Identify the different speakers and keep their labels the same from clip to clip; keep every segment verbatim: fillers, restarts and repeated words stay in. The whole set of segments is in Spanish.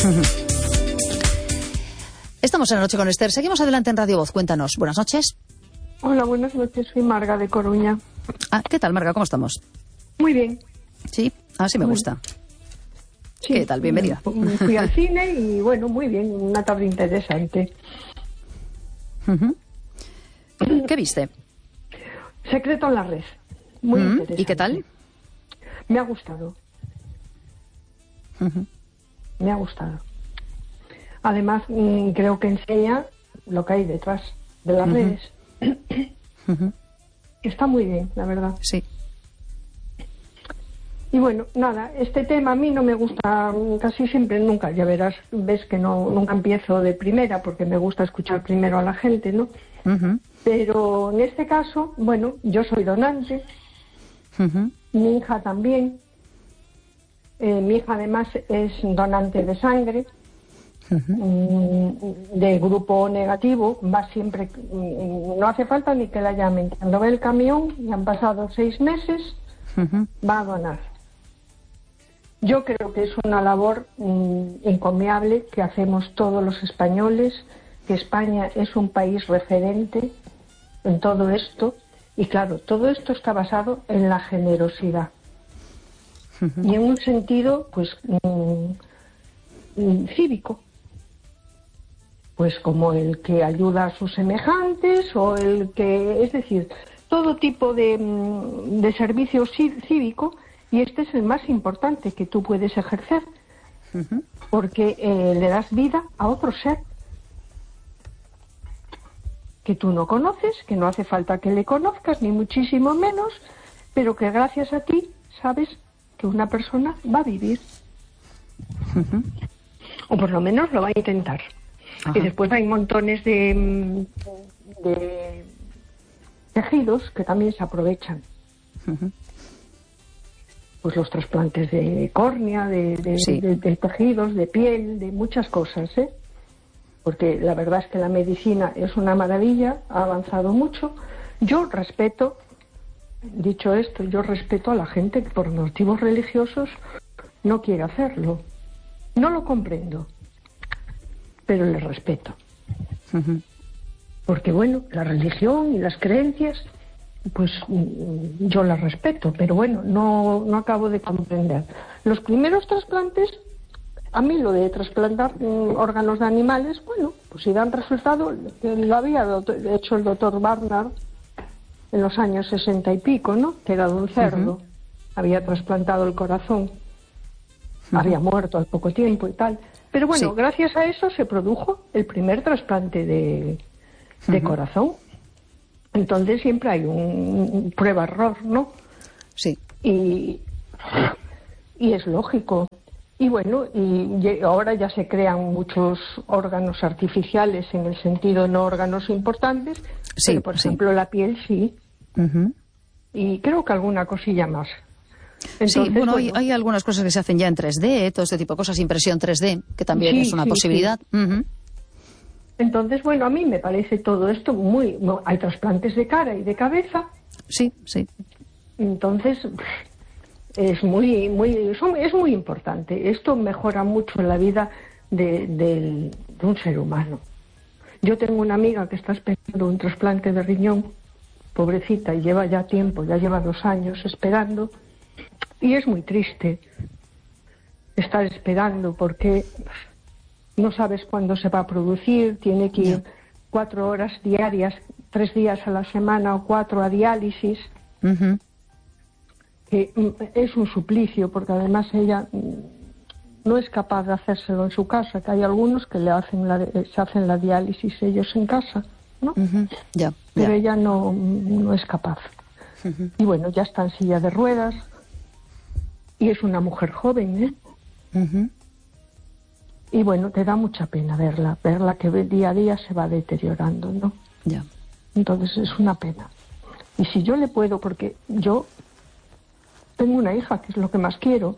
Speaker 1: Estamos en La Noche con Esther. Seguimos adelante en Radio Voz. Cuéntanos. Buenas noches.
Speaker 2: Hola, buenas noches. Soy Marga de Coruña.
Speaker 1: Ah, ¿qué tal, Marga? ¿Cómo estamos?
Speaker 2: Muy bien.
Speaker 1: Sí, así me gusta.
Speaker 2: Sí,
Speaker 1: ¿Qué tal? Bienvenida.
Speaker 2: Fui al cine y, bueno, muy bien. Una tarde interesante.
Speaker 1: Uh-huh. ¿Qué viste?
Speaker 2: Secreto en la red. Muy
Speaker 1: uh-huh.
Speaker 2: interesante.
Speaker 1: ¿Y qué tal?
Speaker 2: Me ha gustado.
Speaker 1: Uh-huh.
Speaker 2: Me ha gustado. Además, mmm, creo que enseña lo que hay detrás de las uh-huh. redes.
Speaker 1: Uh-huh.
Speaker 2: Está muy bien, la verdad.
Speaker 1: Sí.
Speaker 2: Y bueno, nada, este tema a mí no me gusta casi siempre, nunca, ya verás, ves que no nunca empiezo de primera porque me gusta escuchar primero a la gente, ¿no?
Speaker 1: Uh-huh.
Speaker 2: Pero en este caso, bueno, yo soy donante,
Speaker 1: uh-huh.
Speaker 2: mi hija también, eh, mi hija además es donante de sangre, uh-huh. de grupo negativo, va siempre, no hace falta ni que la llamen, cuando ve el camión y han pasado seis meses, uh-huh. va a donar. Yo creo que es una labor mmm, encomiable que hacemos todos los españoles, que España es un país referente en todo esto, y claro, todo esto está basado en la generosidad. Uh-huh. Y en un sentido, pues, mmm, mmm, cívico. Pues como el que ayuda a sus semejantes, o el que, es decir, todo tipo de, mmm, de servicio cívico. Y este es el más importante que tú puedes ejercer, uh-huh. porque eh, le das vida a otro ser que tú no conoces, que no hace falta que le conozcas, ni muchísimo menos, pero que gracias a ti sabes que una persona va a vivir. Uh-huh. O por lo menos lo va a intentar. Uh-huh. Y después hay montones de, de tejidos que también se aprovechan. Uh-huh. Pues los trasplantes de córnea, de, de, sí. de, de tejidos, de piel, de muchas cosas, ¿eh? Porque la verdad es que la medicina es una maravilla, ha avanzado mucho. Yo respeto, dicho esto, yo respeto a la gente que por motivos religiosos no quiere hacerlo. No lo comprendo, pero le respeto. Uh-huh. Porque bueno, la religión y las creencias, pues yo las respeto, pero bueno, no, no acabo de comprender. Los primeros trasplantes, a mí lo de trasplantar mm, órganos de animales, bueno, pues si dan resultado, lo había hecho el doctor Barnard en los años sesenta y pico, ¿no? Que era de un cerdo, uh-huh. había trasplantado el corazón, uh-huh. había muerto al poco tiempo y tal. Pero bueno, sí. gracias a eso se produjo el primer trasplante de, de uh-huh. corazón. Entonces siempre hay un, un prueba-error, ¿no?
Speaker 1: Sí.
Speaker 2: Y, y es lógico. Y bueno, y ahora ya se crean muchos órganos artificiales en el sentido no órganos importantes, sí, pero por sí. ejemplo la piel sí. Uh-huh. Y creo que alguna cosilla más.
Speaker 1: Entonces, sí, bueno, bueno hay, hay algunas cosas que se hacen ya en tres D, todo este tipo de cosas, impresión tres D, que también sí, es una sí, posibilidad.
Speaker 2: Sí.
Speaker 1: Uh-huh.
Speaker 2: Entonces, bueno, a mí me parece todo esto muy... Hay trasplantes de cara y de cabeza.
Speaker 1: Sí, sí.
Speaker 2: Entonces, es muy, muy, es muy importante. Esto mejora mucho la vida de, de, de un ser humano. Yo tengo una amiga que está esperando un trasplante de riñón, pobrecita, y lleva ya tiempo, ya lleva dos años esperando. Y es muy triste estar esperando porque... no sabes cuándo se va a producir, tiene que ir cuatro horas diarias, tres días a la semana o cuatro a diálisis, uh-huh. que es un suplicio porque además ella no es capaz de hacérselo en su casa, que hay algunos que le hacen la, se hacen la diálisis ellos en casa, ¿no?
Speaker 1: Uh-huh. Yeah,
Speaker 2: pero
Speaker 1: yeah.
Speaker 2: ella no, no es capaz. Uh-huh. Y bueno, ya está en silla de ruedas y es una mujer joven, ¿eh?
Speaker 1: Uh-huh.
Speaker 2: Y bueno, te da mucha pena verla, verla que día a día se va deteriorando, ¿no?
Speaker 1: Ya.
Speaker 2: Entonces es una pena. Y si yo le puedo, porque yo tengo una hija, que es lo que más quiero,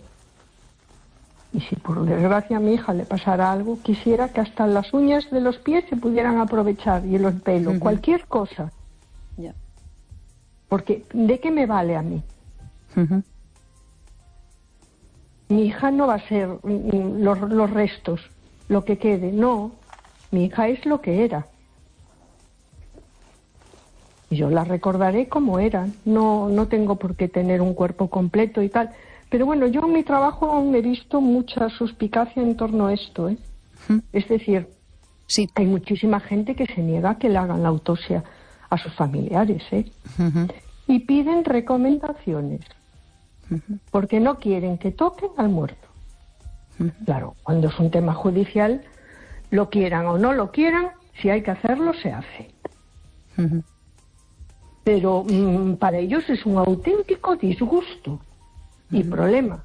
Speaker 2: y si por desgracia a mi hija le pasara algo, quisiera que hasta las uñas de los pies se pudieran aprovechar, y el pelo, uh-huh. cualquier cosa.
Speaker 1: Ya.
Speaker 2: Porque, ¿de qué me vale a mí?
Speaker 1: Uh-huh.
Speaker 2: mi hija no va a ser los, los restos, lo que quede, no, mi hija es lo que era. Y yo la recordaré como era, no, no tengo por qué tener un cuerpo completo y tal. Pero bueno, yo en mi trabajo aún he visto mucha suspicacia en torno a esto, ¿eh? ¿Mm? Es decir, sí, hay muchísima gente que se niega a que le hagan la autopsia a sus familiares, ¿eh? Uh-huh. Y piden recomendaciones, uh-huh, porque no quieren que toquen al muerto. Uh-huh. Claro, cuando es un tema judicial, lo quieran o no lo quieran, si hay que hacerlo, se hace. Uh-huh. Pero mmm, para ellos es un auténtico disgusto y uh-huh, problema.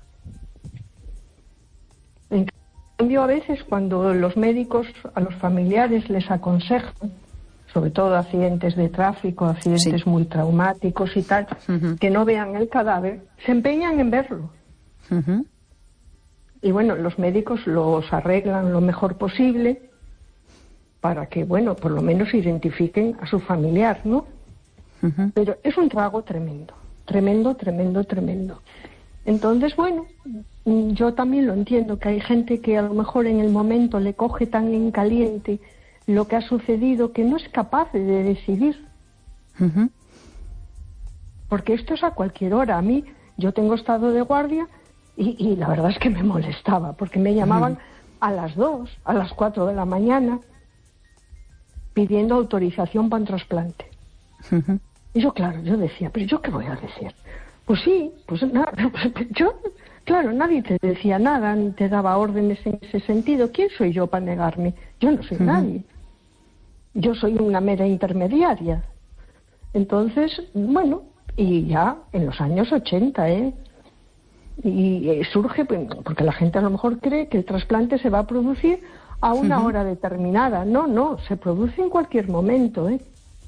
Speaker 2: En cambio, a veces cuando los médicos a los familiares les aconsejan, sobre todo accidentes de tráfico, accidentes sí, muy traumáticos y tal, uh-huh, que no vean el cadáver, se empeñan en verlo. Uh-huh. Y bueno, los médicos los arreglan lo mejor posible para que, bueno, por lo menos identifiquen a su familiar, ¿no? Uh-huh. Pero es un trago tremendo, tremendo, tremendo, tremendo. Entonces, bueno, yo también lo entiendo, que hay gente que a lo mejor en el momento le coge tan en caliente lo que ha sucedido que no es capaz de decidir. Uh-huh. Porque esto es a cualquier hora. A mí, yo tengo estado de guardia y, y la verdad es que me molestaba, porque me llamaban uh-huh, a las dos, a las cuatro de la mañana, pidiendo autorización para un trasplante. Uh-huh. Y yo, claro, yo decía, ¿pero yo qué voy a decir? Pues sí, pues nada, yo, claro, nadie te decía nada, ni te daba órdenes en ese sentido. ¿Quién soy yo para negarme? Yo no soy uh-huh, nadie. Yo soy una mera intermediaria. Entonces, bueno, y ya en los años ochenta, ¿eh? Y eh, surge, pues, porque la gente a lo mejor cree que el trasplante se va a producir a una uh-huh, hora determinada. No, no, se produce en cualquier momento, ¿eh?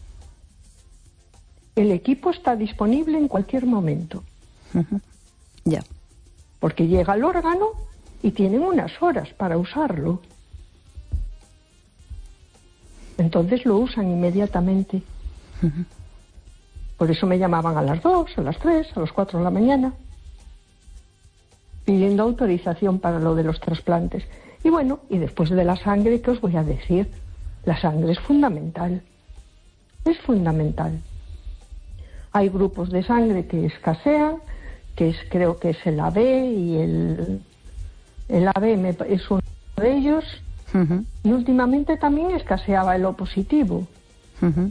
Speaker 2: El equipo está disponible en cualquier momento. Uh-huh. Ya. Yeah. Porque llega el órgano y tienen unas horas para usarlo. Entonces lo usan inmediatamente. Uh-huh. Por eso me llamaban a las dos, a las tres, a las cuatro de la mañana, pidiendo autorización para lo de los trasplantes. Y bueno, y después de la sangre, ¿qué os voy a decir? La sangre es fundamental. Es fundamental. Hay grupos de sangre que escasean, que es, creo que es el A B, y el, el A B me, es uno de ellos. Uh-huh. Y últimamente también escaseaba el O positivo. Uh-huh.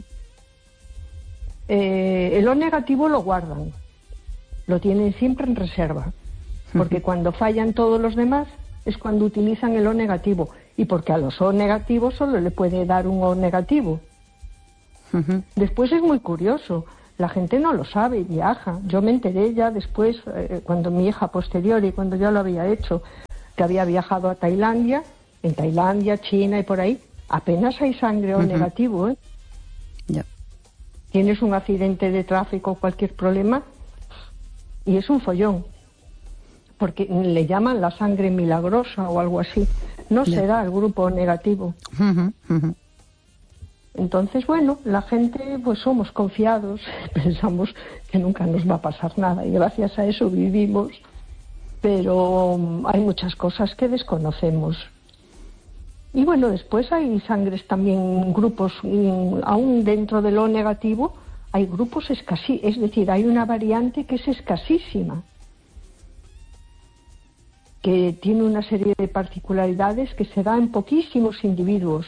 Speaker 2: Eh, el O negativo lo guardan, lo tienen siempre en reserva, porque uh-huh, cuando fallan todos los demás es cuando utilizan el O negativo, y porque a los O negativos solo le puede dar un O negativo. Uh-huh. Después es muy curioso, la gente no lo sabe, viaja. Yo me enteré ya después, eh, cuando mi hija posterior y cuando yo lo había hecho, que había viajado a Tailandia. En Tailandia, China y por ahí, apenas hay sangre O uh-huh, negativo, ¿eh? Yeah. Tienes un accidente de tráfico o cualquier problema y es un follón, porque le llaman la sangre milagrosa o algo así. No yeah, se da el grupo negativo. Uh-huh, uh-huh. Entonces, bueno, la gente, pues somos confiados, pensamos que nunca nos va a pasar nada y gracias a eso vivimos, pero um, hay muchas cosas que desconocemos. Y bueno, después hay sangres también, grupos, um, aún dentro del O negativo, hay grupos escasísimos, es decir, hay una variante que es escasísima, que tiene una serie de particularidades que se da en poquísimos individuos.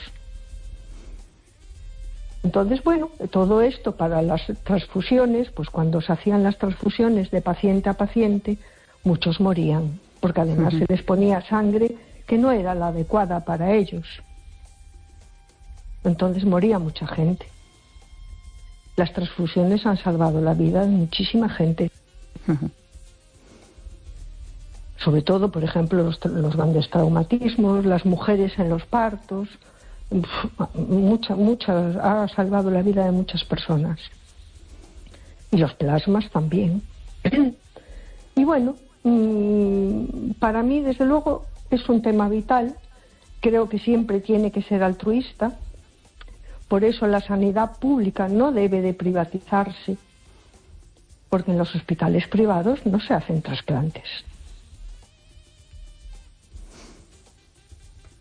Speaker 2: Entonces, bueno, todo esto para las transfusiones, pues cuando se hacían las transfusiones de paciente a paciente, muchos morían, porque además uh-huh, se les ponía sangre que no era la adecuada para ellos. Entonces moría mucha gente. Las transfusiones han salvado la vida de muchísima gente. Uh-huh. Sobre todo, por ejemplo, los, los grandes traumatismos, las mujeres en los partos. Muchas, muchas, ha salvado la vida de muchas personas. Y los plasmas también. Y bueno, para mí, desde luego, es un tema vital. Creo que siempre tiene que ser altruista. Por eso la sanidad pública no debe de privatizarse, porque en los hospitales privados no se hacen trasplantes.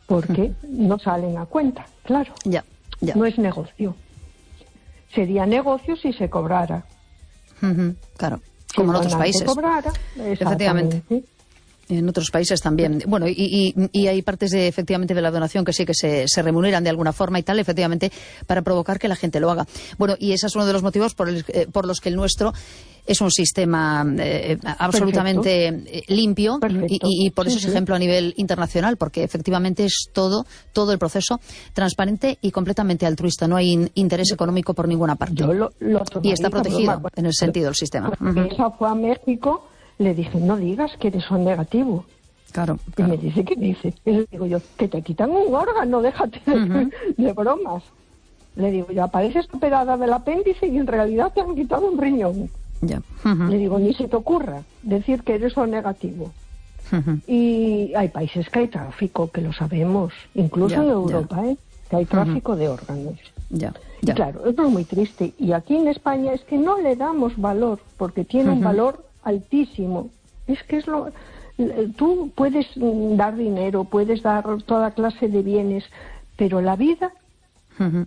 Speaker 2: porque uh-huh. no salen a cuenta, claro.
Speaker 1: Ya, ya.
Speaker 2: No es negocio. Sería negocio si se cobrara.
Speaker 1: Uh-huh. Claro, como si en otros países.
Speaker 2: Cobrara,
Speaker 1: efectivamente. En otros países también. Bueno, y, y, y hay partes de, efectivamente, de la donación que sí que se, se remuneran de alguna forma y tal, efectivamente, para provocar que la gente lo haga. Bueno, y ese es uno de los motivos por, el, eh, por los que el nuestro es un sistema eh, absolutamente Perfecto. limpio Perfecto. y, y por eso sí, es ejemplo sí. a nivel internacional, porque efectivamente es todo, todo el proceso transparente y completamente altruista. No hay in, interés económico por ninguna parte.
Speaker 2: Yo lo, lo
Speaker 1: y está protegido bueno, en el sentido del sistema.
Speaker 2: Uh-huh. Esa fue a México. Le dije, no digas que eres un negativo.
Speaker 1: Claro,
Speaker 2: Y
Speaker 1: claro.
Speaker 2: me dice, ¿qué dice? Y le digo yo, que te quitan un órgano, déjate de, uh-huh. de bromas. Le digo yo, apareces operada del apéndice y en realidad te han quitado un riñón.
Speaker 1: Ya. Uh-huh.
Speaker 2: Le digo, ni se te ocurra decir que eres un negativo. Uh-huh. Y hay países que hay tráfico, que lo sabemos, incluso ya, en Europa, ya. ¿eh? Que hay tráfico uh-huh. de órganos.
Speaker 1: Ya, ya.
Speaker 2: Y claro, esto es muy triste. Y aquí en España es que no le damos valor, porque tiene uh-huh. un valor altísimo. Es que es lo... Tú puedes dar dinero, puedes dar toda clase de bienes, pero la vida, uh-huh.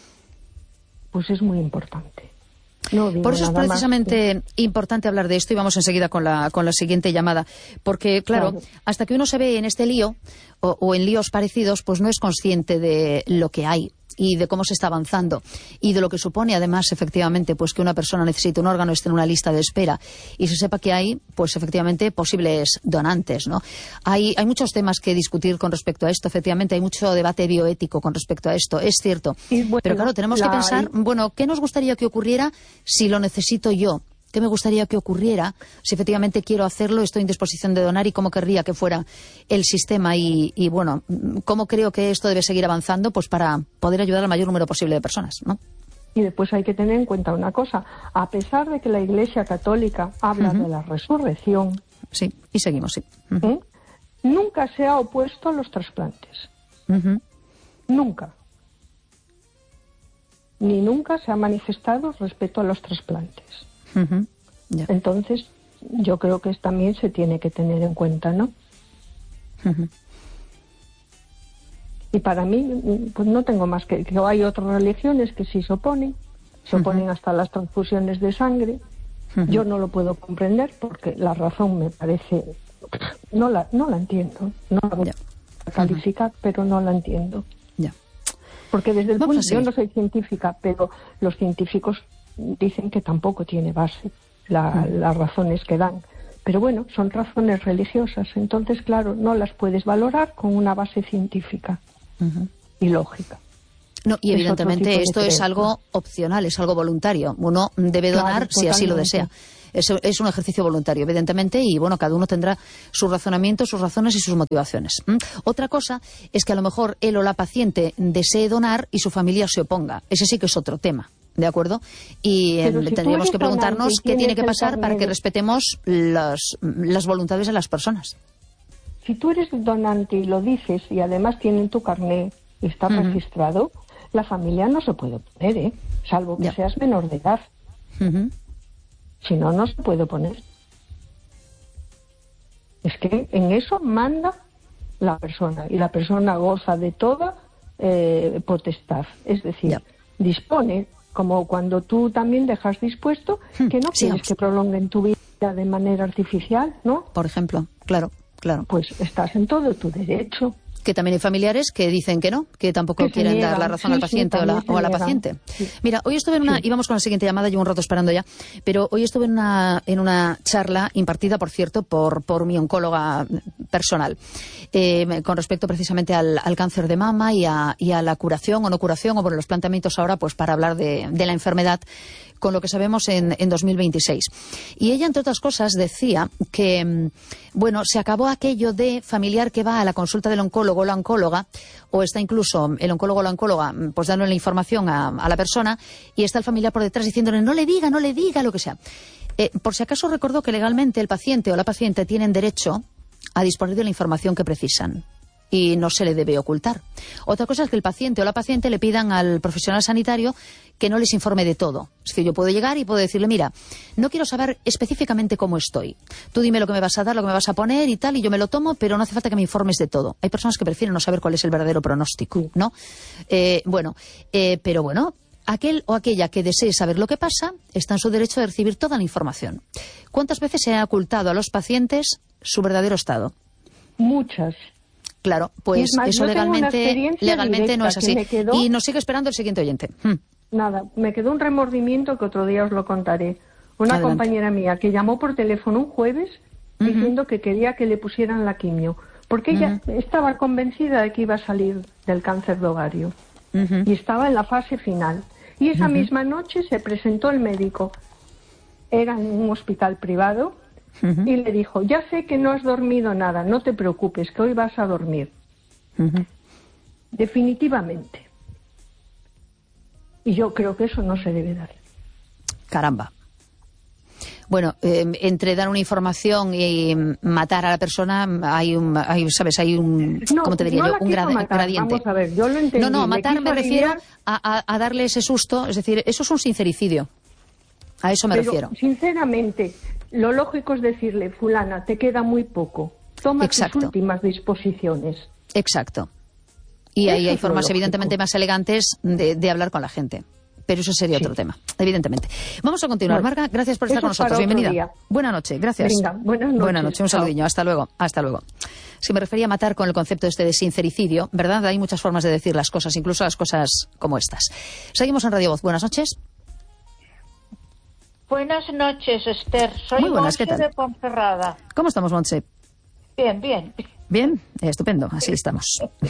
Speaker 2: pues es muy importante. No digo
Speaker 1: Por eso es
Speaker 2: nada
Speaker 1: precisamente
Speaker 2: más
Speaker 1: que... importante hablar de esto y vamos enseguida con la, con la siguiente llamada. Porque, claro, claro, hasta que uno se ve en este lío o, o en líos parecidos, pues no es consciente de lo que hay y de cómo se está avanzando y de lo que supone además efectivamente pues que una persona necesite un órgano, esté en una lista de espera y se sepa que hay pues efectivamente posibles donantes, ¿no? Hay, hay muchos temas que discutir con respecto a esto, efectivamente hay mucho debate bioético con respecto a esto, es cierto, bueno, pero claro, tenemos la... que pensar, bueno, ¿qué nos gustaría que ocurriera si lo necesito yo? ¿Qué me gustaría que ocurriera si efectivamente quiero hacerlo, estoy en disposición de donar y cómo querría que fuera el sistema? Y, y bueno, ¿cómo creo que esto debe seguir avanzando? Pues para poder ayudar al mayor número posible de personas, ¿no?
Speaker 2: Y después hay que tener en cuenta una cosa. A pesar de que la Iglesia Católica habla uh-huh. de la resurrección...
Speaker 1: Sí, y seguimos, sí.
Speaker 2: Uh-huh. ¿eh? Nunca se ha opuesto a los trasplantes.
Speaker 1: Uh-huh.
Speaker 2: Nunca. Ni nunca se ha manifestado respecto a los trasplantes.
Speaker 1: Uh-huh. Yeah.
Speaker 2: Entonces, yo creo que también se tiene que tener en cuenta, ¿no?
Speaker 1: Uh-huh.
Speaker 2: Y para mí, pues no tengo más que... que hay otras religiones que sí se oponen, se oponen uh-huh. hasta a las transfusiones de sangre. Uh-huh. Yo no lo puedo comprender porque la razón me parece... No la, no la entiendo, no la voy yeah. a calificar, uh-huh. pero no la entiendo.
Speaker 1: Yeah.
Speaker 2: Porque desde el Vamos punto... Yo no soy científica, pero los científicos... dicen que tampoco tiene base la, uh-huh. las razones que dan. Pero bueno, son razones religiosas. Entonces, claro, no las puedes valorar con una base científica uh-huh. y lógica.
Speaker 1: No, y es evidentemente esto es algo opcional, es algo voluntario. Uno debe donar claro, si así lo desea. Es, es un ejercicio voluntario, evidentemente, y bueno, cada uno tendrá sus razonamientos, sus razones y sus motivaciones. ¿Mm? Otra cosa es que a lo mejor él o la paciente desee donar y su familia se oponga. Ese sí que es otro tema. ¿De acuerdo? Y eh, si tendríamos que preguntarnos qué tiene que pasar para que respetemos las, las voluntades de las personas.
Speaker 2: Si tú eres donante y lo dices y además tienen tu carnet y está uh-huh. registrado, la familia no se puede poner, ¿eh? Salvo que ya. seas menor de edad. Uh-huh. Si no, no se puede poner. Es que en eso manda la persona y la persona goza de toda eh, potestad. Es decir, ya. dispone... Como cuando tú también dejas dispuesto que no
Speaker 1: sí,
Speaker 2: quieres que prolonguen tu vida de manera artificial, ¿no?
Speaker 1: Por ejemplo, claro, claro.
Speaker 2: Pues estás en todo tu derecho.
Speaker 1: Que también hay familiares que dicen que no, que tampoco que quieren dar la razón sí, al paciente sí, o, la, o a la paciente. Sí. Mira, hoy estuve en una, sí. íbamos con la siguiente llamada, llevo un rato esperando ya, pero hoy estuve en una, en una charla impartida, por cierto, por, por mi oncóloga personal, eh, con respecto precisamente al, al cáncer de mama y a, y a la curación o no curación, o por los planteamientos ahora, pues para hablar de, de la enfermedad, con lo que sabemos en, en dos mil veintiséis. Y ella, entre otras cosas, decía que, bueno, se acabó aquello de familiar que va a la consulta del oncólogo o la oncóloga, o está incluso el oncólogo o la oncóloga pues dándole la información a, a la persona, y está el familiar por detrás diciéndole no le diga, no le diga, lo que sea. Eh, por si acaso recordó que legalmente el paciente o la paciente tienen derecho a disponer de la información que precisan. y no se le debe ocultar. Otra cosa es que el paciente o la paciente le pidan al profesional sanitario que no les informe de todo. Es decir, yo puedo llegar y puedo decirle, mira, no quiero saber específicamente cómo estoy. Tú dime lo que me vas a dar, lo que me vas a poner y tal, y yo me lo tomo, pero no hace falta que me informes de todo. Hay personas que prefieren no saber cuál es el verdadero pronóstico, ¿no? Eh, bueno, eh, pero bueno, aquel o aquella que desee saber lo que pasa está en su derecho de recibir toda la información. ¿Cuántas veces se ha ocultado a los pacientes su verdadero estado?
Speaker 2: Muchas.
Speaker 1: Claro, pues
Speaker 2: más,
Speaker 1: eso legalmente, legalmente no es así.
Speaker 2: Quedó...
Speaker 1: Y nos sigue esperando el siguiente oyente. Hmm.
Speaker 2: Nada, me quedó un remordimiento que otro día os lo contaré. Una
Speaker 1: Adelante.
Speaker 2: compañera mía que llamó por teléfono un jueves
Speaker 1: uh-huh.
Speaker 2: diciendo que quería que le pusieran la quimio, porque uh-huh. ella estaba convencida de que iba a salir del cáncer de ovario uh-huh. y estaba en la fase final. Y esa uh-huh. misma noche se presentó el médico. Era en un hospital privado. Uh-huh. Y le dijo, ya sé que no has dormido nada, no te preocupes, que hoy vas a dormir. Uh-huh. Definitivamente. Y yo creo que eso no se debe dar.
Speaker 1: Caramba. Bueno, eh, entre dar una información y matar a la persona hay un, hay, ¿sabes? Hay un,
Speaker 2: no,
Speaker 1: ¿cómo te diría
Speaker 2: no
Speaker 1: yo? Un grad,
Speaker 2: matar,
Speaker 1: gradiente.
Speaker 2: Vamos a ver, yo lo entendí.
Speaker 1: No, no, matar me, me refiero
Speaker 2: aliviar...
Speaker 1: a, a, a darle ese susto, es decir, eso es un sincericidio. A eso me
Speaker 2: Pero,
Speaker 1: refiero.
Speaker 2: Sinceramente, lo lógico es decirle, fulana, te queda muy poco. Toma
Speaker 1: Exacto.
Speaker 2: tus últimas disposiciones.
Speaker 1: Exacto. Y
Speaker 2: eso
Speaker 1: ahí hay
Speaker 2: es
Speaker 1: formas evidentemente más elegantes de, de hablar con la gente. Pero eso sería sí. otro tema, evidentemente. Vamos a continuar. Bueno, Marga, gracias por estar con nosotros. Bienvenida. Buenas noches, gracias.
Speaker 2: Venga, buenas noches.
Speaker 1: Buenas noches, un saludillo. Hasta luego. Hasta luego. Si me refería a matar con el concepto este de sincericidio, ¿verdad? Hay muchas formas de decir las cosas, incluso las cosas como estas. Seguimos en Radio Voz. Buenas noches.
Speaker 3: Buenas noches, Esther. Soy
Speaker 1: Muy buenas,
Speaker 3: Montse
Speaker 1: ¿qué tal?
Speaker 3: de Ponferrada.
Speaker 1: ¿Cómo estamos, Montse?
Speaker 3: Bien, bien.
Speaker 1: Bien, eh, estupendo, así estamos.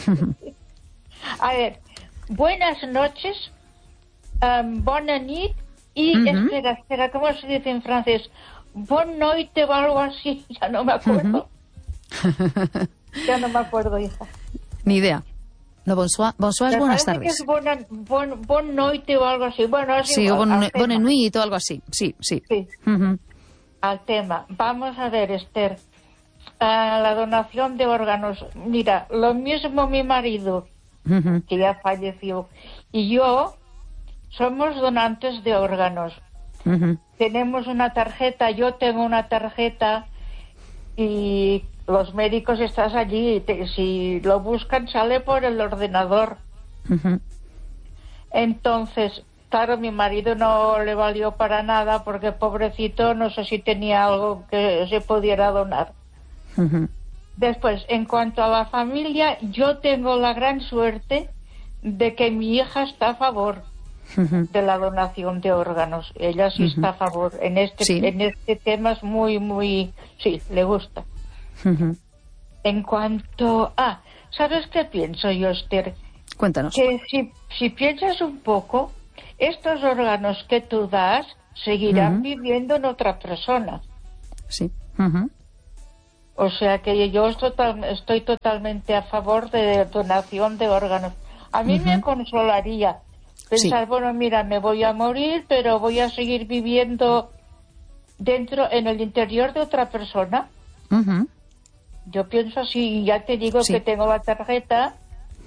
Speaker 3: A ver, buenas noches, um, bonne nuit y, uh-huh. espera, espera, ¿cómo se dice en francés? Bonne noite o algo así, ya no me acuerdo. Uh-huh. Ya no me acuerdo, hija.
Speaker 1: Ni idea. No, bonsoir, bonsoir es buenas tardes.
Speaker 3: Que es buena, bon, bon noite o algo así. Bueno, es
Speaker 1: sí,
Speaker 3: igual,
Speaker 1: o bon, bonne nuit o algo así. Sí, sí.
Speaker 3: Sí.
Speaker 1: Uh-huh.
Speaker 3: Al tema. Vamos a ver, Esther. Uh, la donación de órganos. Mira, lo mismo mi marido, uh-huh. que ya falleció, y yo somos donantes de órganos. Uh-huh. Tenemos una tarjeta, yo tengo una tarjeta y... Los médicos estás allí, te, si lo buscan sale por el ordenador. Uh-huh. Entonces, claro, mi marido no le valió para nada porque pobrecito no sé si tenía algo que se pudiera donar. Uh-huh. Después, en cuanto a la familia, yo tengo la gran suerte de que mi hija está a favor uh-huh. de la donación de órganos. Ella sí uh-huh. está a favor. En este, sí. en este tema es muy, muy... Sí, le gusta. Uh-huh. En cuanto... Ah, ¿sabes qué pienso yo, Esther?
Speaker 1: Cuéntanos.
Speaker 3: Que si, si piensas un poco, estos órganos que tú das seguirán uh-huh. viviendo en otra persona.
Speaker 1: Sí. Uh-huh.
Speaker 3: O sea que yo estoy, estoy totalmente a favor de donación de órganos. A mí uh-huh. me consolaría pensar, sí. bueno, mira, me voy a morir, pero voy a seguir viviendo dentro, en el interior de otra persona. Uh-huh. Yo pienso así, ya te digo sí. que tengo la tarjeta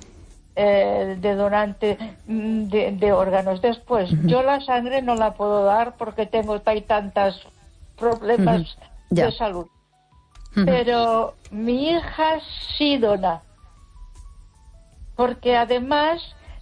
Speaker 3: eh, de donante de, de órganos. Después, uh-huh. yo la sangre no la puedo dar porque tengo hay tantos problemas uh-huh. de salud. Uh-huh. Pero mi hija sí dona. Porque además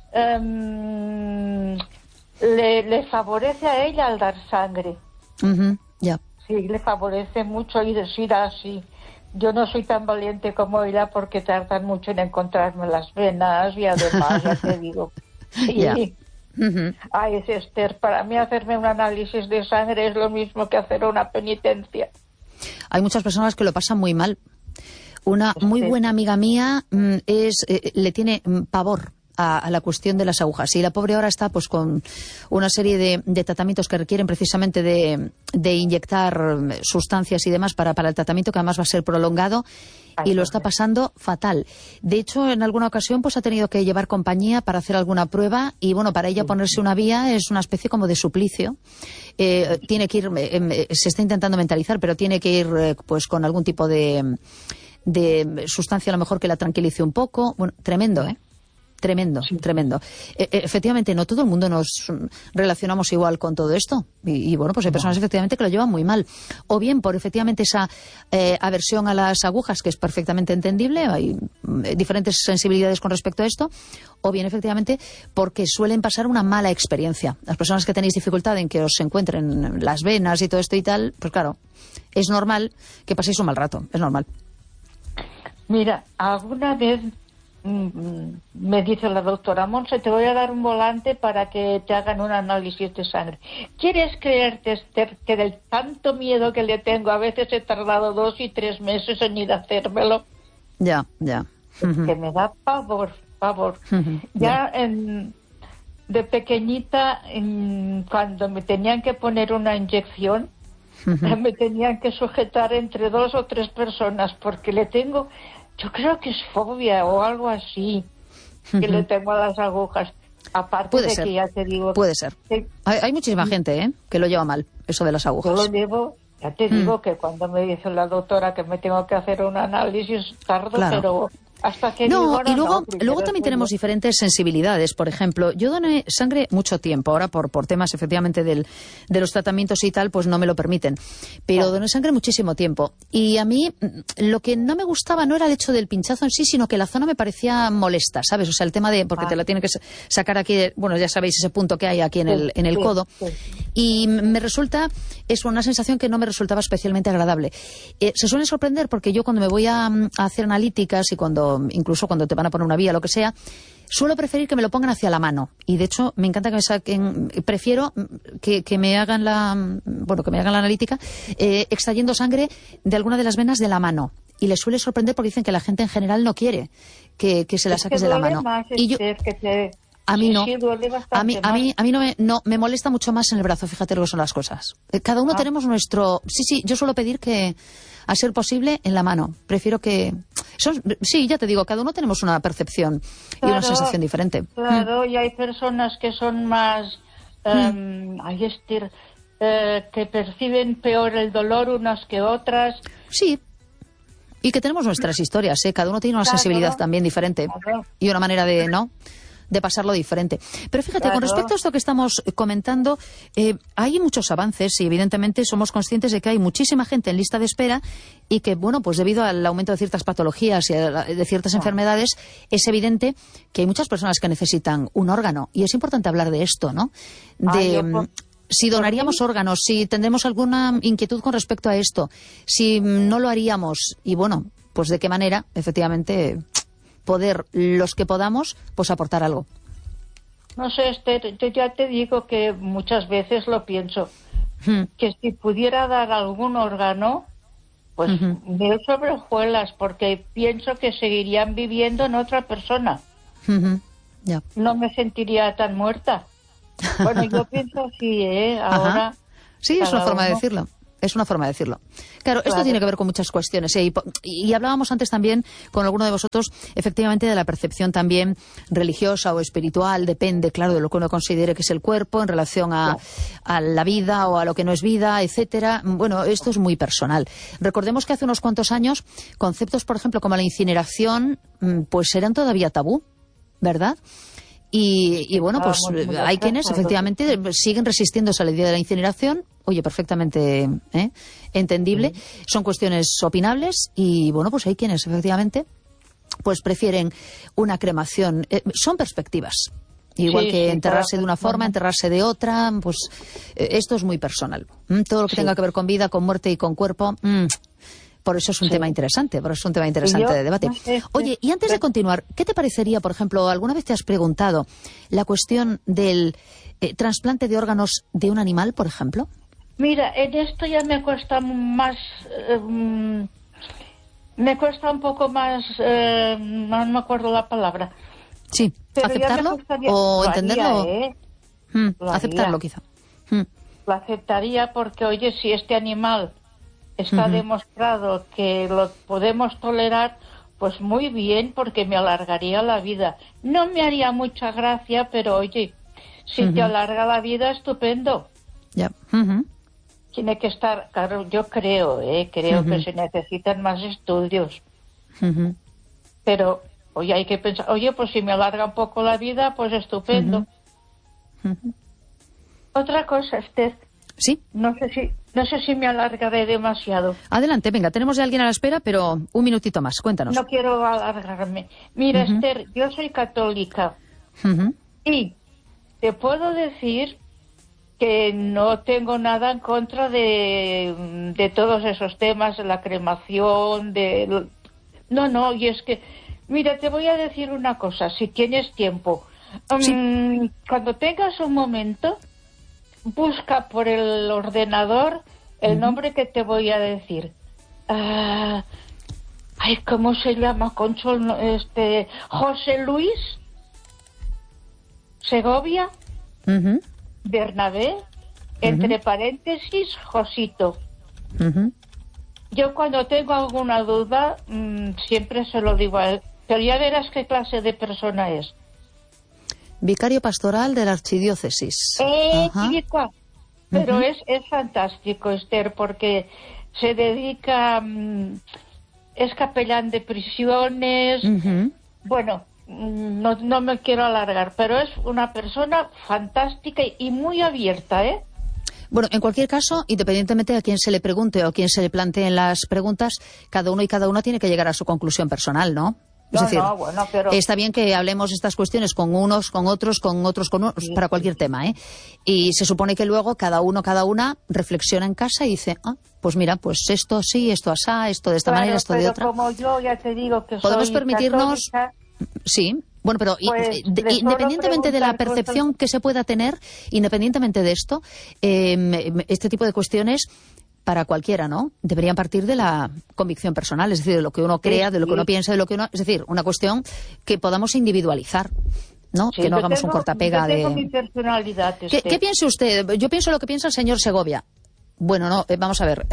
Speaker 3: um, le, le favorece a ella al dar sangre.
Speaker 1: Uh-huh. Yeah.
Speaker 3: Sí, le favorece mucho y decir así. Yo no soy tan valiente como ella porque tardan mucho en encontrarme las venas y además, ya te digo. Y,
Speaker 1: yeah. uh-huh.
Speaker 3: ay, Esther, para mí hacerme un análisis de sangre es lo mismo que hacer una penitencia.
Speaker 1: Hay muchas personas que lo pasan muy mal. Una muy buena amiga mía es eh, le tiene pavor a, a la cuestión de las agujas. Y la pobre ahora está pues con una serie de, de tratamientos que requieren precisamente de, de inyectar sustancias y demás para, para el tratamiento, que además va a ser prolongado. Ay, y lo está pasando fatal. De hecho, en alguna ocasión pues ha tenido que llevar compañía para hacer alguna prueba y, bueno, para ella ponerse una vía es una especie como de suplicio. Eh, tiene que ir, eh, se está intentando mentalizar, pero tiene que ir eh, pues con algún tipo de... de sustancia a lo mejor que la tranquilice un poco. Bueno, tremendo, ¿eh? Tremendo, sí. tremendo. E efectivamente, no todo el mundo nos relacionamos igual con todo esto. Y, y bueno, pues hay personas efectivamente que lo llevan muy mal. O bien por efectivamente esa eh, aversión a las agujas, que es perfectamente entendible, hay eh, diferentes sensibilidades con respecto a esto. O bien efectivamente porque suelen pasar una mala experiencia. Las personas que tenéis dificultad en que os encuentren las venas y todo esto y tal, pues claro, es normal que paséis un mal rato, es normal.
Speaker 3: Mira, alguna vez me dice la doctora: Monse, te voy a dar un volante para que te hagan un análisis de sangre. ¿Quieres creerte, Esther, que del tanto miedo que le tengo, a veces he tardado dos y tres meses en ir a hacérmelo?
Speaker 1: Ya, ya.
Speaker 3: Uh-huh. Que me da pavor, pavor. Uh-huh. Ya en, de pequeñita, en, cuando me tenían que poner una inyección, uh-huh. me tenían que sujetar entre dos o tres personas, porque le tengo... Yo creo que es fobia o algo así que uh-huh. le tengo a las agujas. Aparte
Speaker 1: Puede
Speaker 3: de
Speaker 1: ser.
Speaker 3: que ya te digo...
Speaker 1: Puede ser. Que... Hay, hay muchísima gente ¿eh? que lo lleva mal, eso de las agujas.
Speaker 3: Yo lo llevo, ya te uh-huh. digo que cuando me dice la doctora que me tengo que hacer un análisis, tardo, claro. pero... Hasta que
Speaker 1: no, y luego,
Speaker 3: no,
Speaker 1: luego también tenemos diferentes sensibilidades. Por ejemplo, yo doné sangre mucho tiempo. Ahora, por, por temas, efectivamente, del, de los tratamientos y tal, pues no me lo permiten. Pero doné sangre muchísimo tiempo. Y a mí, lo que no me gustaba no era el hecho del pinchazo en sí, sino que la zona me parecía molesta, ¿sabes? O sea, el tema de... Porque ah. te la tienen que sacar aquí... Bueno, ya sabéis ese punto que hay aquí en el, en el sí, codo. Sí. Y me resulta... Es una sensación que no me resultaba especialmente agradable. Eh, se suele sorprender porque yo cuando me voy a, a hacer analíticas y cuando... incluso cuando te van a poner una vía, lo que sea, suelo preferir que me lo pongan hacia la mano. Y de hecho, me encanta que me saquen, prefiero que, que me hagan la, bueno, que me hagan la analítica, eh, extrayendo sangre de alguna de las venas de la mano. Y les suele sorprender porque dicen que la gente en general no quiere que, que se la saques de la mano.
Speaker 3: Más,
Speaker 1: y yo,
Speaker 3: es que te...
Speaker 1: a mí no.
Speaker 3: Sí,
Speaker 1: a mí, a mí, a mí no me, no, me molesta mucho más en el brazo, fíjate lo que son las cosas. Cada uno ah. tenemos nuestro... Sí, sí, yo suelo pedir que, a ser posible, en la mano. Prefiero que... Son, sí, ya te digo, cada uno tenemos una percepción claro, y una sensación diferente.
Speaker 3: Claro, mm. y hay personas que son más... Um, mm. hay este, eh, que perciben peor el dolor unas que otras.
Speaker 1: Sí. Y que tenemos nuestras historias, ¿eh? Cada uno tiene una claro, sensibilidad también diferente. Claro. Y una manera de... ¿no? de pasarlo diferente. Pero fíjate, claro. con respecto a esto que estamos comentando, eh, hay muchos avances y evidentemente somos conscientes de que hay muchísima gente en lista de espera y que, bueno, pues debido al aumento de ciertas patologías y de ciertas ah. enfermedades, es evidente que hay muchas personas que necesitan un órgano. Y es importante hablar de esto, ¿no? De... Ah, por... Si donaríamos órganos, si tendremos alguna inquietud con respecto a esto, si no lo haríamos y, bueno, pues de qué manera, efectivamente... poder, los que podamos, pues aportar algo.
Speaker 3: No sé, Esther, yo ya te digo que muchas veces lo pienso, hmm. que si pudiera dar algún órgano, pues uh-huh. me sobre hojuelas, porque pienso que seguirían viviendo en otra persona.
Speaker 1: Uh-huh. Yeah.
Speaker 3: No me sentiría tan muerta. Bueno, yo pienso así, ¿eh? Ahora...
Speaker 1: Ajá. Sí, es una forma uno... de decirlo. Es una forma de decirlo. Claro, esto claro. tiene que ver con muchas cuestiones. ¿eh? Y, y hablábamos antes también con alguno de vosotros, efectivamente, de la percepción también religiosa o espiritual. Depende, claro, de lo que uno considere que es el cuerpo en relación a, a la vida o a lo que no es vida, etcétera. Bueno, esto es muy personal. Recordemos que hace unos cuantos años, conceptos, por ejemplo, como la incineración, pues eran todavía tabú, ¿verdad? Y, y bueno, pues hay quienes efectivamente siguen resistiéndose a la idea de la incineración. Oye, perfectamente ¿eh? entendible. Sí. Son cuestiones opinables y bueno, pues hay quienes efectivamente pues prefieren una cremación. Eh, son perspectivas. Igual sí, que sí, enterrarse claro, de una forma, enterrarse de otra, pues eh, esto es muy personal. ¿Mm? Todo lo que sí. tenga que ver con vida, con muerte y con cuerpo... Mm. Por eso es un sí. tema interesante, por eso es un tema interesante yo, de debate. No sé, Oye, y antes de continuar, ¿qué te parecería, por ejemplo, alguna vez te has preguntado la cuestión del eh, trasplante de órganos de un animal, por ejemplo?
Speaker 3: Mira, en esto ya me cuesta más, eh, me cuesta un poco más, eh, no me acuerdo la palabra.
Speaker 1: Sí, pero aceptarlo o lo entenderlo.
Speaker 3: Haría, ¿eh?
Speaker 1: mm, lo aceptarlo, quizá. Mm.
Speaker 3: Lo aceptaría porque, oye, si este animal está uh-huh. demostrado que lo podemos tolerar, pues muy bien, porque me alargaría la vida. No me haría mucha gracia, pero oye, si uh-huh. te alarga la vida, estupendo.
Speaker 1: Ya. Yeah. Uh-huh.
Speaker 3: Tiene que estar, claro, yo creo, eh, creo uh-huh. que se necesitan más estudios. Uh-huh. Pero, oye, hay que pensar, oye, pues si me alarga un poco la vida, pues estupendo. Uh-huh. Uh-huh. Otra cosa, Esther.
Speaker 1: Sí.
Speaker 3: No sé si, no sé si me alargaré demasiado.
Speaker 1: Adelante, venga, tenemos a alguien a la espera, pero un minutito más, cuéntanos.
Speaker 3: No quiero alargarme. Mira, uh-huh. Esther, yo soy católica. Uh-huh. Y te puedo decir que no tengo nada en contra de, de todos esos temas, de la cremación, de... No, no, y es que, mira, te voy a decir una cosa, si tienes tiempo. Sí. Um, cuando tengas un momento, busca por el ordenador el uh-huh. nombre que te voy a decir. Uh, ay, ¿cómo se llama, Concho? Este, José Luis Segovia uh-huh. Bernabé, entre uh-huh. paréntesis, Josito. Uh-huh. Yo cuando tengo alguna duda, mmm, siempre se lo digo a él. Pero ya verás qué clase de persona es.
Speaker 1: Vicario pastoral de la archidiócesis.
Speaker 3: Eh, chica. Pero uh-huh. es, es fantástico, Esther, porque se dedica... Mmm, es capellán de prisiones. Uh-huh. Bueno, no, no me quiero alargar, pero es una persona fantástica y muy abierta, ¿eh?
Speaker 1: Bueno, en cualquier caso, independientemente de a quién se le pregunte o a quién se le planteen las preguntas, cada uno y cada uno tiene que llegar a su conclusión personal, ¿no? Es
Speaker 3: no,
Speaker 1: decir,
Speaker 3: no, bueno, pero...
Speaker 1: está bien que hablemos estas cuestiones con unos, con otros, con otros, con unos, sí, para cualquier tema, ¿eh? Y se supone que luego cada uno, cada una reflexiona en casa y dice, ah, pues mira, pues esto sí, esto asá, esto de esta
Speaker 3: claro,
Speaker 1: manera, esto
Speaker 3: pero
Speaker 1: de otra.
Speaker 3: Como yo ya te digo que
Speaker 1: podemos
Speaker 3: soy
Speaker 1: permitirnos,
Speaker 3: católica,
Speaker 1: sí. Bueno, pero
Speaker 3: pues,
Speaker 1: de, independientemente de la percepción
Speaker 3: cosas...
Speaker 1: que se pueda tener, independientemente de esto, eh, este tipo de cuestiones para cualquiera, ¿no? Deberían partir de la convicción personal, es decir, de lo que uno crea, de lo que uno piensa, de lo que uno... Es decir, una cuestión que podamos individualizar, ¿no?
Speaker 3: Sí,
Speaker 1: que no hagamos
Speaker 3: tengo,
Speaker 1: un cortapega
Speaker 3: yo tengo
Speaker 1: de...
Speaker 3: mi personalidad,
Speaker 1: ¿Qué, ¿Qué piensa usted? Yo pienso lo que piensa el señor Segovia. Bueno, no, eh, vamos a ver.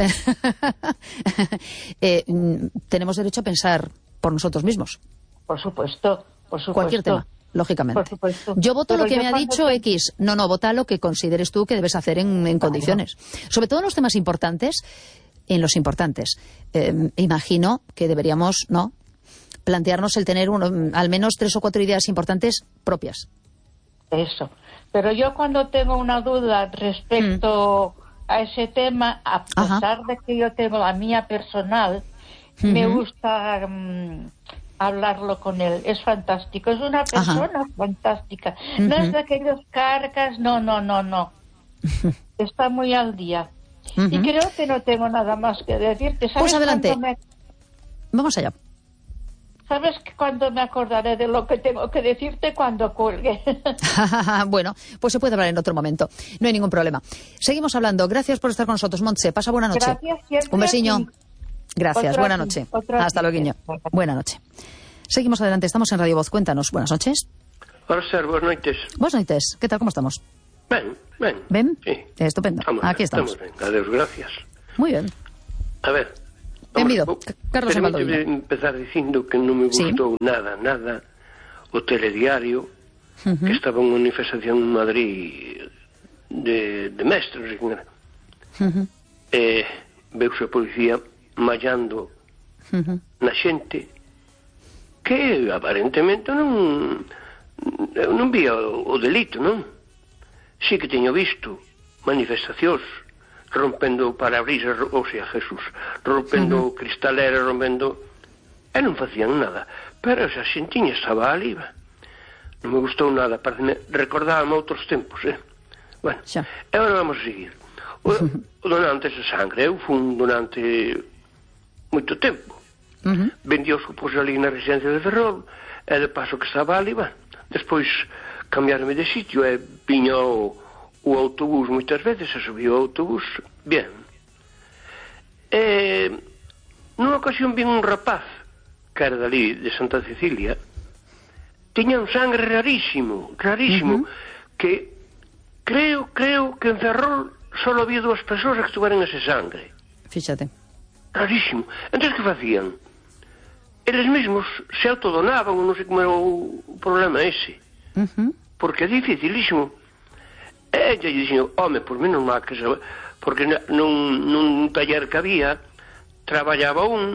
Speaker 1: eh, tenemos derecho a pensar por nosotros mismos.
Speaker 3: Por supuesto. Por supuesto.
Speaker 1: Cualquier tema, lógicamente.
Speaker 3: Por supuesto.
Speaker 1: Yo voto
Speaker 3: Pero
Speaker 1: lo que
Speaker 3: yo
Speaker 1: me ha dicho
Speaker 3: te...
Speaker 1: X. No, no, vota lo que consideres tú que debes hacer en, en condiciones. Sobre todo en los temas importantes, en los importantes. Eh, imagino que deberíamos, ¿no?, plantearnos el tener uno, al menos tres o cuatro ideas importantes propias.
Speaker 3: Eso. Pero yo cuando tengo una duda respecto mm. a ese tema, a pesar Ajá. de que yo tengo la mía personal, uh-huh. me gusta... Um, hablarlo con él, es fantástico, es una persona Ajá. fantástica, uh-huh. no es de aquellos cargas, no, no, no, no, está muy al día, uh-huh. y creo que no tengo nada más que decirte. ¿Sabes
Speaker 1: pues adelante,
Speaker 3: me...
Speaker 1: vamos allá.
Speaker 3: ¿Sabes cuándo me acordaré de lo que tengo que decirte? Cuando cuelgue.
Speaker 1: Bueno, pues se puede hablar en otro momento, no hay ningún problema. Seguimos hablando, gracias por estar con nosotros, Montse, pasa buena noche.
Speaker 3: Gracias,
Speaker 1: un besiño.
Speaker 3: Aquí.
Speaker 1: Gracias,
Speaker 3: otro
Speaker 1: buena
Speaker 3: aquí,
Speaker 1: noche.
Speaker 3: aquí.
Speaker 1: Hasta luego. Buena noche. Seguimos adelante, estamos en Radio Voz, cuéntanos. Buenas noches.
Speaker 4: Hola, ser, buenas noches.
Speaker 1: Buenas noches, ¿qué tal, cómo estamos?
Speaker 4: Ben, ben.
Speaker 1: ¿Ben?
Speaker 4: Sí.
Speaker 1: Estupendo,
Speaker 4: estamos
Speaker 1: aquí
Speaker 4: bien,
Speaker 1: estamos.
Speaker 4: estamos bien, adiós, gracias.
Speaker 1: Muy bien.
Speaker 4: A ver.
Speaker 1: Bienvenido, Carlos Embaldo.
Speaker 4: Permíteme empezar dicindo que non me gustou sí. nada, nada o telediario uh-huh. que estaba en unha manifestación en Madrid de, de mestres, uh-huh. e veuse a policía mallando uh-huh. na xente que aparentemente non eu non vía o, o delito, non? Si que teño visto manifestacións rompendo parabrisas, ou sea, Jesús, rompendo uh-huh. cristaleras, rompendo... e non facían nada, pero esa xentiña estaba ali, non me gustou nada, pareceme, recordábame outros tempos, eh? Bueno, xa. E agora vamos a seguir. O, o donante de sangre, eu fun donante moito tempo. Uh-huh. Vendió supos ali na residencia de Ferrol, e de paso que estaba ali, bueno, despois cambiarme de sitio, e viña o, o autobús moitas veces, e subiu o autobús, bien. E nunha ocasión vin un rapaz, que era dali, de Santa Cecilia, tiña un sangre rarísimo, rarísimo, uh-huh. que creo, creo que en Ferrol só había dúas persoas que tuveran ese sangre.
Speaker 1: Fíxate.
Speaker 4: Rarísimo. Entón, que facían? Eles mesmos se autodonaban, non sei como era o problema ese. Uh-huh. Porque é dificilísimo. E lle dixen, home, por menos mal que se... Porque nun, nun taller que había, traballaba un,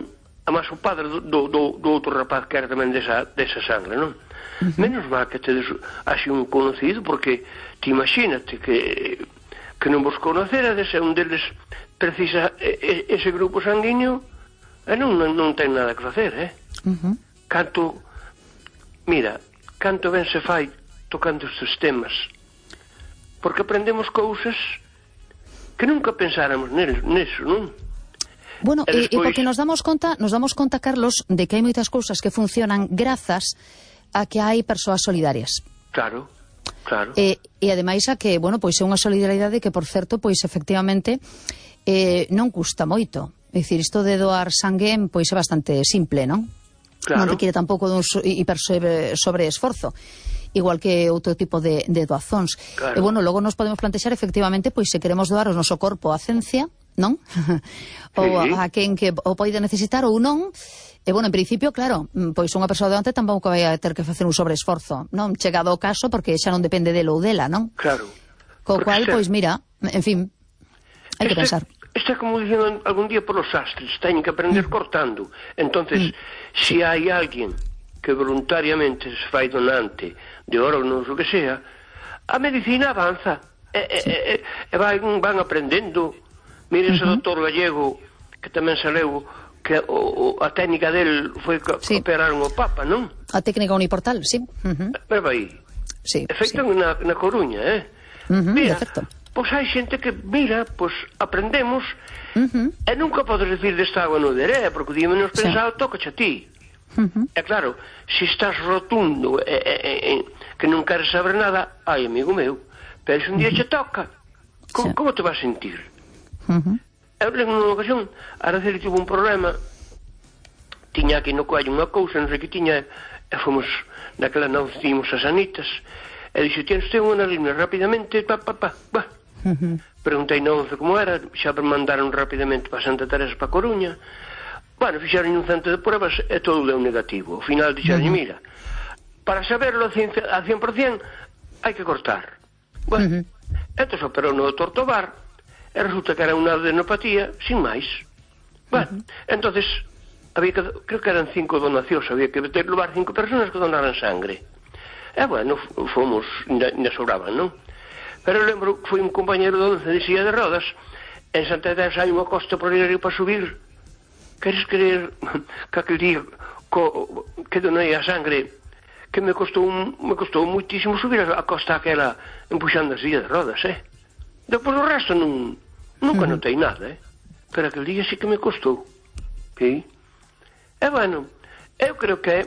Speaker 4: además o padre do, do, do outro rapaz que era tamén desa, desa sangre, non? Uh-huh. Menos mal que tedes así un conocido, porque te imagínate que que non vos conocerades, e un deles precisa ese grupo sanguíneo e non, non, non ten nada que facer, eh? Uh-huh. Canto, mira, canto ben se fai tocando estes temas, porque aprendemos cousas que nunca pensáramos neso, non?
Speaker 1: Bueno, e, despois... e porque nos damos conta, nos damos conta, Carlos, de que hai moitas cousas que funcionan grazas a que hai persoas solidarias.
Speaker 4: Claro, claro.
Speaker 1: E, e ademais a que, bueno, pois é unha solidariedade que, por certo, pois efectivamente eh, non custa moito. É dicir, isto de doar sangue, pois é bastante simple, non? Claro. Non require tampouco dun hiper sobre esforzo, igual que outro tipo de, de doazóns. Claro. E, bueno, logo nos podemos plantexar, efectivamente, pois se queremos doar o noso corpo á ciencia, non? Ou sí. a quen que o poida necesitar ou non. E, bueno, en principio, claro, pois unha persoa doante tampouco vai a ter que facer un sobreesforzo, non? Chegado o caso, porque xa non depende dele ou dela, non?
Speaker 4: Claro.
Speaker 1: Co cual, este... pois mira, en fin, hai que pensar.
Speaker 4: Isto é como dicen algún día polos sastres, teñen que aprender mm. cortando. Entonces, mm. se hai alguén que voluntariamente se fai donante de órganos ou que sea, a medicina avanza e, sí. e, e, e van, van aprendendo. Mire ese uh-huh. doutor gallego que tamén saleu, que o, o, a técnica del foi que sí. operaron o Papa, non?
Speaker 1: A técnica uniportal, sí. Uh-huh.
Speaker 4: Pero vai,
Speaker 1: sí,
Speaker 4: efecto
Speaker 1: sí.
Speaker 4: na, na Coruña, eh?
Speaker 1: Uh-huh,
Speaker 4: mira,
Speaker 1: efecto.
Speaker 4: Pois hai xente que, mira, pois aprendemos
Speaker 1: uh-huh.
Speaker 4: e nunca podes decir desta agua no deré, porque o día menos sí. pensado tocache a ti. Uh-huh. E claro, se estás rotundo e, e, e, que non queres saber nada, ai, amigo meu, pero se un día uh-huh. che toca, como, sí. como te vas a sentir? Uh-huh. Eu lembro nunha ocasión, Araceli tivo un problema, tiña aquí no coello unha cousa, non sei que tiña, e fomos, naquela non tiñamos as anitas, e dixo, tienes usted unha línea rapidamente, pa, pa, pa, pa. Uh-huh. Preguntei non sei como era, xa mandaron rapidamente para Santa Teresa, para Coruña. Bueno, fixeron un centro de pruebas e todo deu negativo. Ao final dixeron, uh-huh. mira, para saberlo a cien por cien hai que cortar. Bueno, uh-huh. entón operou no doutor Tobar, e resulta que era unha adenopatía sin máis. Bueno, uh-huh. entonces había que, creo que eran cinco donacións, había que levar cinco personas que donaran sangre. E bueno, fomos, ainda sobraban, non? Pero lembro que foi un compañero de once de silla de rodas, en Santa Teresa hai unha costa por ir para subir. Queres creer que aquel día co, que donei a sangre, que me costou me costou muitísimo subir a costa aquela empuxando a silla de rodas, eh? Depois o resto non, nunca uh-huh. notei nada, eh? Pero aquel día sí que me costou. Sí? E bueno, eu creo que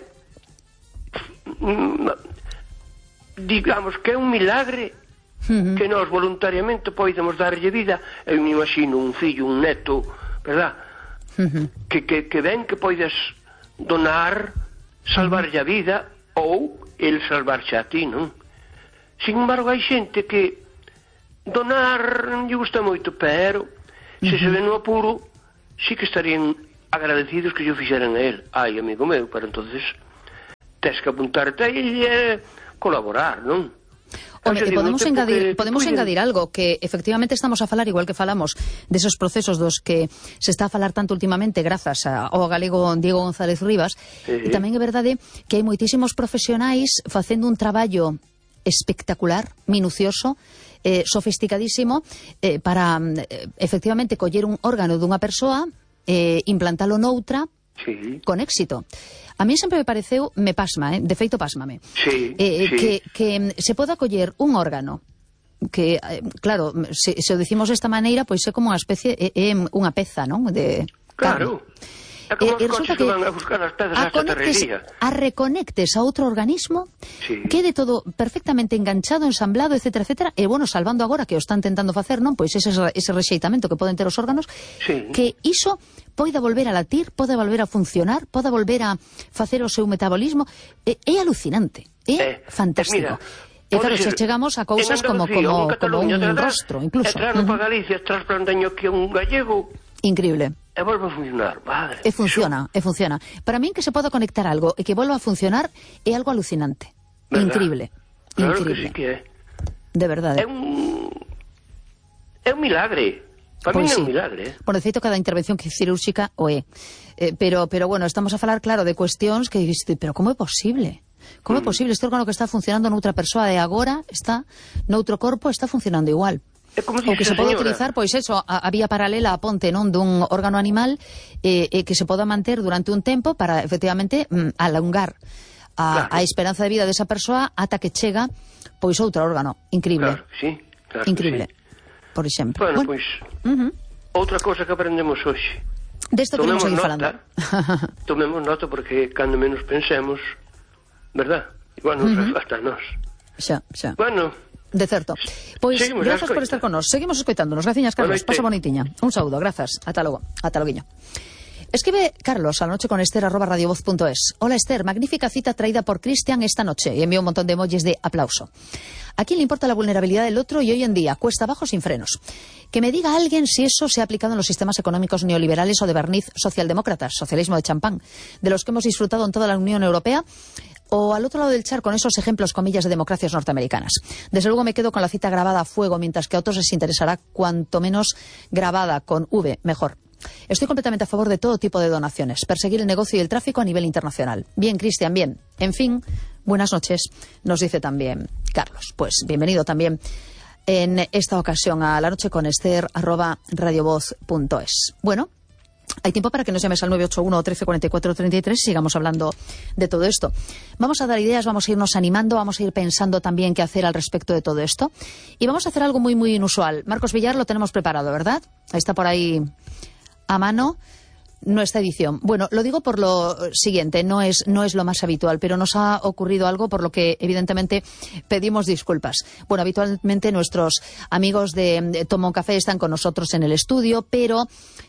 Speaker 4: digamos que é un milagre uh-huh. que nós voluntariamente podemos darlle vida. Eu me imagino un fillo, un neto, verdad? Uh-huh. que, que, que ven que podes donar, salvarlle a vida ou el salvarche a ti, non? Sin embargo, hai xente que donar non lle gusta moito, pero uh-huh. se se ven no apuro, sí que estarían agradecidos que yo fixeran a él. Ai, amigo meu, pero entonces tes que apuntarte e eh, colaborar, non?
Speaker 1: Home, e podemos engadir, podemos engadir algo, que efectivamente estamos a falar, igual que falamos desos procesos dos que se está a falar tanto últimamente grazas ao galego Diego González Rivas, sí. E tamén é verdade que hai moitísimos profesionais facendo un traballo espectacular, minucioso, eh, sofisticadísimo, eh, para eh, efectivamente coller un órgano dunha persoa, eh, implantalo noutra, sí. con éxito. A mí sempre me pareceu, me pasma, eh? de feito pasmame,
Speaker 4: sí,
Speaker 1: eh,
Speaker 4: sí.
Speaker 1: Que, que se poda coller un órgano que, eh, claro, se, se o dicimos desta maneira, pois é como unha especie, é, é unha peza, non? De
Speaker 4: claro. É como
Speaker 1: eh,
Speaker 4: os coches que van a buscar as pezas a chatarrería.
Speaker 1: A reconectes a outro organismo, sí. quede todo perfectamente enganchado, ensamblado, etcétera, etcétera, e, bueno, salvando agora que o están tentando facer, non? Pois ese, ese rexeitamento que poden ter os órganos, sí. que iso poida volver a latir, poda volver a funcionar, poda volver a facer o seu metabolismo. É, é alucinante, é eh, fantástico. Eh, mira, e claro, se chegamos a cousas como, como, como un rostro, incluso.
Speaker 4: E trano uh-huh. para Galicia, trasplantaño que un gallego.
Speaker 1: Increíble.
Speaker 4: E volve a funcionar, madre.
Speaker 1: E funciona, e funciona. Para min que se poda conectar algo e que volva a funcionar é algo alucinante. ¿Verdad? Increíble.
Speaker 4: Claro
Speaker 1: Increíble.
Speaker 4: que sí que é.
Speaker 1: De verdade.
Speaker 4: É un... é un milagre. Para
Speaker 1: pois
Speaker 4: mí é
Speaker 1: sí.
Speaker 4: un milagre, eh?
Speaker 1: Por defeito, cada intervención cirúrxica o é. Eh, pero, pero, bueno, estamos a falar, claro, de cuestións que diste, pero como é posible? Como mm. é posible? Este órgano que está funcionando noutra persoa e agora está noutro corpo, está funcionando igual.
Speaker 4: É como
Speaker 1: o que se pode
Speaker 4: señora.
Speaker 1: utilizar, pois eso, a, a vía paralela a ponte non dun órgano animal eh, eh, que se poda manter durante un tempo para, efectivamente, mm, alongar a, claro. a esperanza de vida desa persoa ata que chega, pois, outro órgano. Increíble.
Speaker 4: Claro, sí, claro
Speaker 1: Increíble.
Speaker 4: Sí.
Speaker 1: Por exemplo.
Speaker 4: Bueno,
Speaker 1: bueno.
Speaker 4: pois,
Speaker 1: uh-huh.
Speaker 4: outra cosa que aprendemos hoxe.
Speaker 1: Desto queremos seguir falando.
Speaker 4: Tomemos nota porque cando menos pensemos, verdad? Igual nos uh-huh. afasta a nós.
Speaker 1: Xa, xa.
Speaker 4: Bueno,
Speaker 1: de certo. Pois,
Speaker 4: seguimos
Speaker 1: grazas por estar con nós. Seguimos escoitándonos. Graciñas, Carlos. Pasa bonitiña. Un saúdo, grazas. Ata logo. Ata loguiño. Escribe Carlos a la noche con Esther arroba radiovoz punto es. Hola Esther, magnífica cita traída por Cristian esta noche. Y envío un montón de emojis de aplauso. ¿A quién le importa la vulnerabilidad del otro y hoy en día cuesta abajo sin frenos? Que me diga alguien si eso se ha aplicado en los sistemas económicos neoliberales o de barniz socialdemócratas, socialismo de champán, de los que hemos disfrutado en toda la Unión Europea, o al otro lado del charco con esos ejemplos, comillas, de democracias norteamericanas. Desde luego me quedo con la cita grabada a fuego, mientras que a otros les interesará cuanto menos grabada con V, mejor. Estoy completamente a favor de todo tipo de donaciones, perseguir el negocio y el tráfico a nivel internacional. Bien, Cristian, bien. En fin, buenas noches, nos dice también Carlos. Pues bienvenido también en esta ocasión a la noche con Esther arroba radiovoz punto es. Bueno, hay tiempo para que nos llames al nueve ocho uno, trece, cuarenta y cuatro, treinta y tres y sigamos hablando de todo esto. Vamos a dar ideas, vamos a irnos animando, vamos a ir pensando también qué hacer al respecto de todo esto. Y vamos a hacer algo muy, muy inusual. Marcos Villar lo tenemos preparado, ¿verdad? Está por ahí a mano nuestra edición. Bueno, lo digo por lo siguiente, no es, no es lo más habitual, pero nos ha ocurrido algo por lo que evidentemente pedimos disculpas. Bueno, habitualmente nuestros amigos de, de Toma un Café están con nosotros en el estudio, pero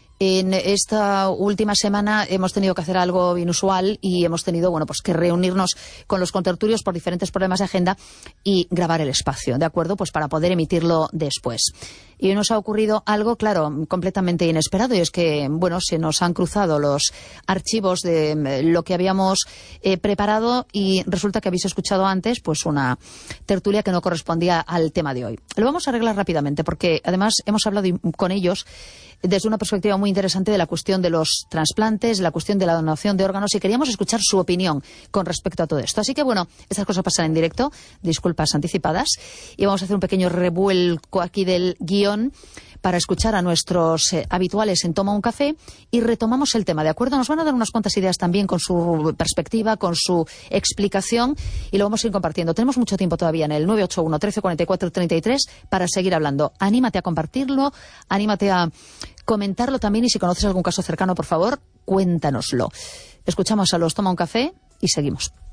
Speaker 1: en esta última semana hemos tenido que hacer algo inusual y hemos tenido, bueno, pues que reunirnos con los contertulios por diferentes problemas de agenda y grabar el espacio, ¿de acuerdo? Pues para poder emitirlo después. Y hoy nos ha ocurrido algo, claro, completamente inesperado, y es que, bueno, se nos han cruzado los archivos de lo que habíamos eh, preparado y resulta que habéis escuchado antes, pues una tertulia que no correspondía al tema de hoy. Lo vamos a arreglar rápidamente porque, además, hemos hablado con ellos desde una perspectiva muy interesante de la cuestión de los trasplantes, la cuestión de la donación de órganos, y queríamos escuchar su opinión con respecto a todo esto. Así que, bueno, estas cosas pasan en directo, disculpas anticipadas, y vamos a hacer un pequeño revuelco aquí del guión para escuchar a nuestros eh, habituales en Toma un Café y retomamos el tema, ¿de acuerdo? Nos van a dar unas cuantas ideas también con su perspectiva, con su explicación, y lo vamos a ir compartiendo. Tenemos mucho tiempo todavía en el nueve ocho uno, trece, cuarenta y cuatro, treinta y tres para seguir hablando. Anímate a compartirlo, anímate a comentarlo también, y si conoces algún caso cercano, por favor, cuéntanoslo. Escuchamos a los Toma un Café y seguimos.